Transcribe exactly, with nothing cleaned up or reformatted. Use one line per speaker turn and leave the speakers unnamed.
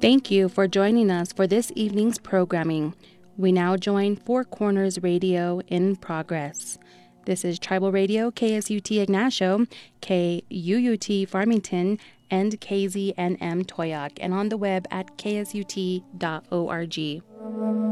Thank you for joining us for this evening's programming. We now join Four Corners Radio in progress. This is Tribal Radio, K S U T Ignacio, K U U T Farmington, and K Z N M Toyoak, and on the web at k s u t dot org.